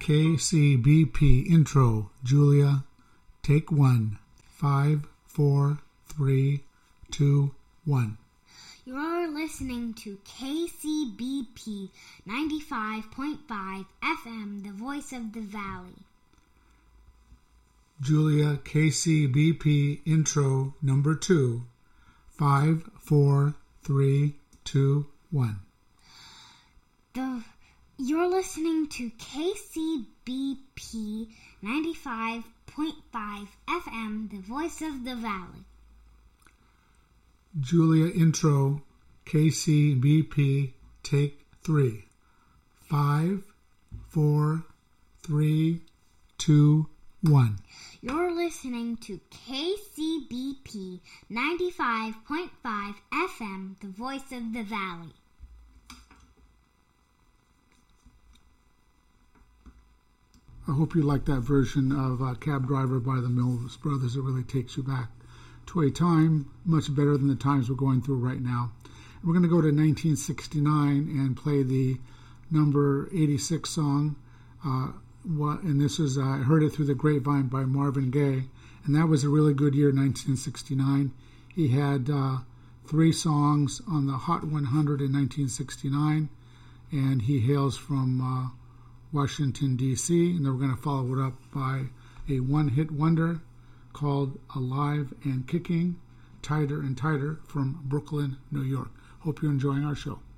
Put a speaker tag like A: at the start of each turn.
A: KCBP intro, Julia, take 1. 5, 4, 3, 2, 1.
B: You're listening to KCBP 95.5 FM, the voice of the valley.
A: Julia, KCBP intro number 2. 5, 4, 3, 2, 1.
B: You're listening to KCBP 95.5 FM, the voice of the valley.
A: Julia intro, KCBP, take 3. 5, 4, 3, 2, 1.
B: You're listening to KCBP 95.5 FM, the voice of the valley.
A: I hope you like that version of Cab Driver by the Mills Brothers. It really takes you back to a time much better than the times we're going through right now. And we're going to go to 1969 and play the number 86 song. And this is, I heard it through the grapevine by Marvin Gaye. And that was a really good year, 1969. He had 3 songs on the Hot 100 in 1969. And he hails from Washington, D.C., and then we're going to follow it up by a one-hit wonder called Alive and Kicking, Tighter and Tighter from Brooklyn, New York. Hope you're enjoying our show.